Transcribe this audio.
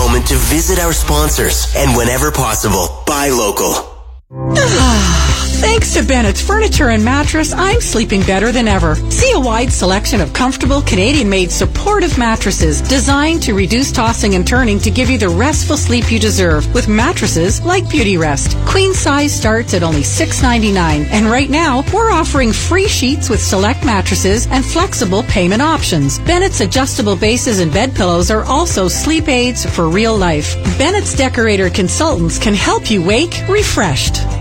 moment to visit our sponsors and whenever possible, buy local. Thanks to Bennett's Furniture and Mattress, I'm sleeping better than ever. See a wide selection of comfortable, Canadian-made supportive mattresses designed to reduce tossing and turning to give you the restful sleep you deserve with mattresses like Beauty Rest. Queen size starts at only $6.99, and right now, we're offering free sheets with select mattresses and flexible payment options. Bennett's adjustable bases and bed pillows are also sleep aids for real life. Bennett's Decorator Consultants can help you wake refreshed.